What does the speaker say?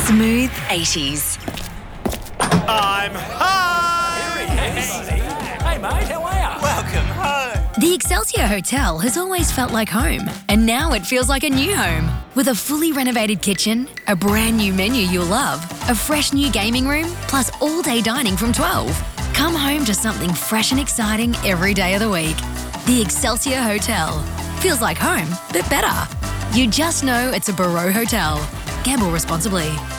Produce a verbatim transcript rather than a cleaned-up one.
Smooth eighties. I'm home! Hey mate, how are ya? Welcome home! The Excelsior Hotel has always felt like home, and now it feels like a new home. With a fully renovated kitchen, a brand new menu you'll love, a fresh new gaming room, plus all-day dining from twelve. Come home to something fresh and exciting every day of the week. The Excelsior Hotel. Feels like home, but better. You just know it's a Barreau Hotel. Gamble responsibly.